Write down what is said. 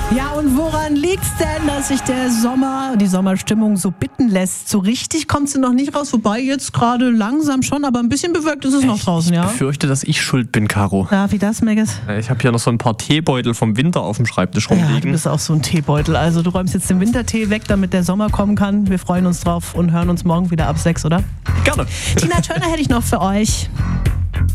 Ja, und woran liegt's denn, dass sich die Sommerstimmung so bitten lässt? So richtig kommt sie noch nicht raus, wobei jetzt gerade langsam schon, aber ein bisschen bewölkt ist es noch draußen, ja? Ich befürchte, dass ich schuld bin, Caro. Ja, wie das, Megas? Ich habe hier noch so ein paar Teebeutel vom Winter auf dem Schreibtisch Ja, du rumliegen. bist auch so ein Teebeutel. Also du räumst jetzt den Wintertee weg, damit der Sommer kommen kann. Wir freuen uns drauf und hören uns morgen wieder ab 6, oder? Gerne. Tina Turner hätte ich noch für euch.